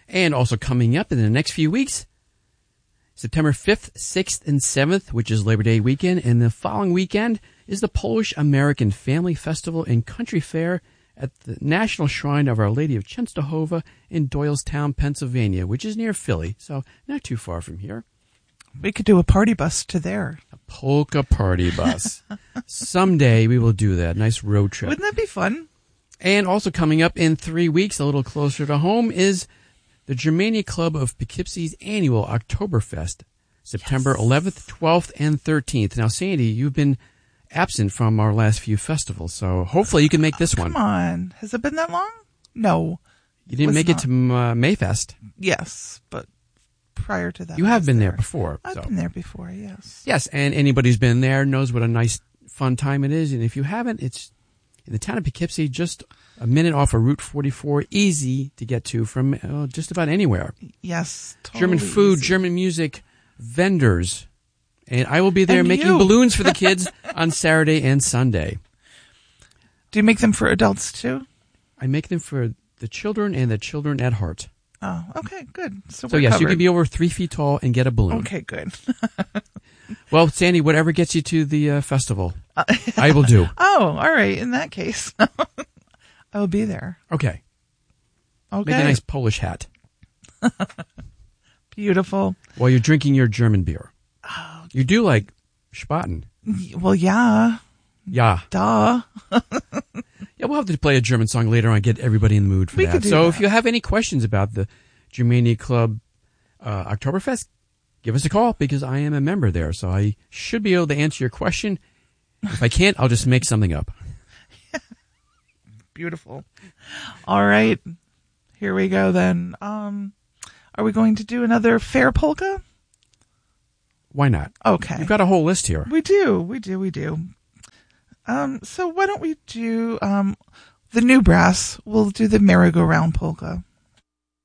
And also coming up in the next few weeks, September 5th, 6th, and 7th, which is Labor Day weekend, and the following weekend is the Polish-American Family Festival and Country Fair at the National Shrine of Our Lady of Częstochowa in Doylestown, Pennsylvania, which is near Philly, so not too far from here. We could do a party bus to there. A polka party bus. Someday we will do that. Nice road trip. Wouldn't that be fun? And also coming up in 3 weeks, a little closer to home, is the Germania Club of Poughkeepsie's annual Oktoberfest, September 11th, 12th, and 13th. Now, Sandy, you've been absent from our last few festivals, so hopefully you can make this one. Come on. Has it been that long? No. You didn't make it to Mayfest. Yes, but prior to that. You have been there before. I've been there before, yes. Yes, and anybody who's been there knows what a nice, fun time it is. And if you haven't, it's in the town of Poughkeepsie, just a minute off of Route 44, easy to get to from just about anywhere. Yes, totally German food, easy. German music, vendors. And I will be there making balloons for the kids on Saturday and Sunday. Do you make them for adults too? I make them for the children and the children at heart. Oh, okay, good. So yes, covered. you can be over 3 feet tall and get a balloon. Okay, good. Well, Sandy, whatever gets you to the festival, I will do. Oh, all right. In that case, I will be there. Okay. Okay. Make a nice Polish hat. Beautiful. While you're drinking your German beer. Oh. You do like Spaten. Well, yeah. Yeah. Duh. Yeah, we'll have to play a German song later on, get everybody in the mood for that. So if you have any questions about the Germania Club Oktoberfest, give us a call because I am a member there. So I should be able to answer your question. If I can't, I'll just make something up. Beautiful. All right. Here we go then. Are we going to do another fair polka? Why not? Okay. You've got a whole list here. We do. So why don't we do the new brass? We'll do the merry-go-round polka.